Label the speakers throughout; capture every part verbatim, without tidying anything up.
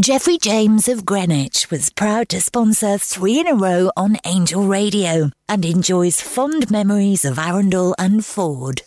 Speaker 1: Jeffrey James of Greenwich was proud to sponsor three in a row on Angel Radio and enjoys fond memories of Arundel and Ford.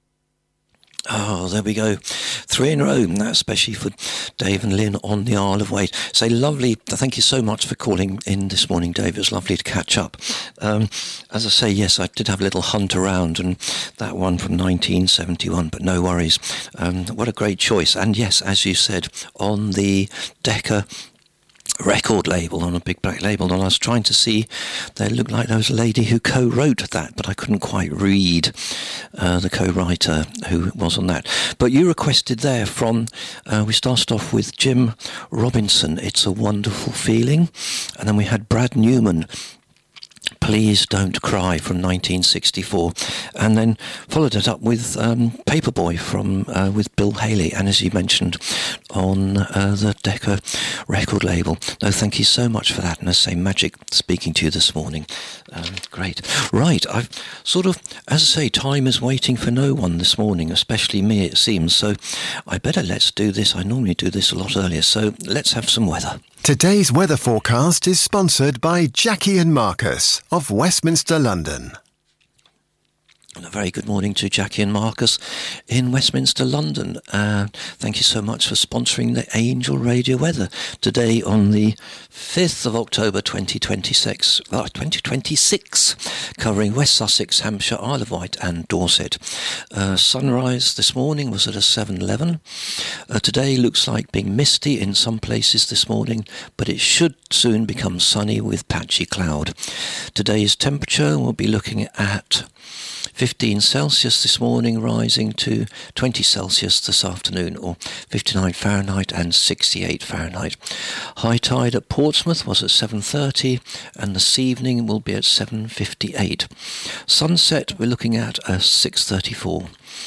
Speaker 2: Oh, there we go. Three in a row. That's especially for Dave and Lynn on the Isle of Wight. Say lovely. Thank you so much for calling in this morning, Dave. It was lovely to catch up. Um, as I say, yes, I did have a little hunt around, and that one from nineteen seventy-one, but no worries. Um, what a great choice. And yes, as you said, on the Decca record label, on a big black label, and I was trying to see, they looked like there was a lady who co-wrote that, but I couldn't quite read uh, the co-writer who was on that. But you requested there from, uh, we started off with Jim Robinson, It's a Wonderful Feeling, and then we had Brad Newman, Please Don't Cry from nineteen sixty-four, and then followed it up with um, Paperboy from uh, with Bill Haley, and as you mentioned, on uh, the Decca record label. No, thank you so much for that, and as I say, magic speaking to you this morning. Um, great. Right, I've sort of, as I say, time is waiting for no one this morning, especially me it seems, so I better let's do this. I normally do this a lot earlier, so let's have some weather.
Speaker 3: Today's weather forecast is sponsored by Jackie and Marcus of Westminster, London.
Speaker 2: And a very good morning to Jackie and Marcus in Westminster, London. Uh, thank you so much for sponsoring the Angel Radio weather today on the fifth of October twenty twenty-six, uh, twenty twenty-six, covering West Sussex, Hampshire, Isle of Wight and Dorset. Uh, sunrise this morning was at a seven eleven. Uh, today looks like being misty in some places this morning, but it should soon become sunny with patchy cloud. Today's temperature will be looking at fifteen Celsius this morning, rising to twenty Celsius this afternoon, or fifty-nine Fahrenheit and sixty-eight Fahrenheit. High tide at Portsmouth was at seven thirty, and this evening will be at seven fifty-eight. Sunset we're looking at a six thirty-four.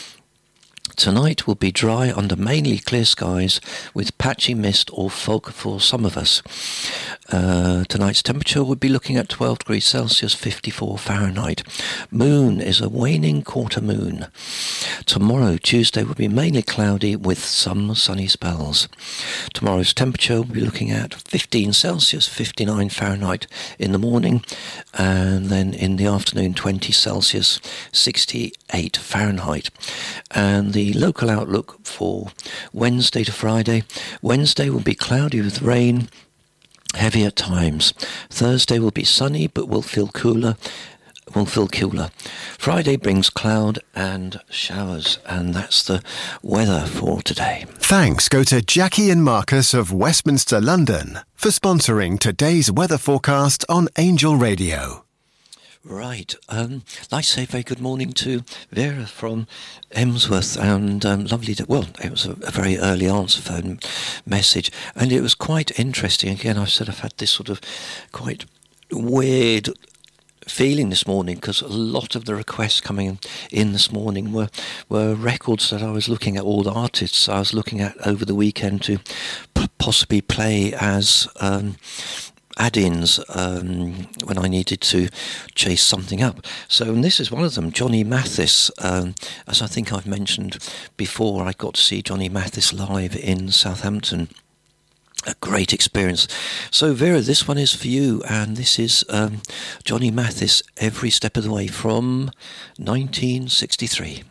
Speaker 2: Tonight will be dry under mainly clear skies with patchy mist or fog for some of us. Uh, tonight's temperature would be looking at twelve degrees Celsius, fifty-four Fahrenheit. Moon is a waning quarter moon. Tomorrow, Tuesday, will be mainly cloudy with some sunny spells. Tomorrow's temperature will be looking at fifteen Celsius, fifty-nine Fahrenheit in the morning, and then in the afternoon twenty Celsius, sixty-eight Fahrenheit. And the local outlook for Wednesday to Friday. Wednesday will be cloudy with rain, heavy at times. Thursday will be sunny but will feel cooler. Will feel cooler. Friday brings cloud and showers, and that's the weather for today.
Speaker 3: Thanks go to Jackie and Marcus of Westminster, London, for sponsoring today's weather forecast on Angel Radio.
Speaker 2: Right. Um, like I say, very good morning to Vera from Emsworth, and um, lovely to, well, it was a, a very early answer phone message, and it was quite interesting. Again, I've said I've had this sort of quite weird feeling this morning, because a lot of the requests coming in this morning were were records that I was looking at, all the artists I was looking at over the weekend to p- possibly play as um add-ins um, when I needed to chase something up. So, and this is one of them, Johnny Mathis. Um, as I think I've mentioned before, I got to see Johnny Mathis live in Southampton. A great experience. So, Vera, this one is for you, and this is um, Johnny Mathis, Every Step of the Way from nineteen sixty-three.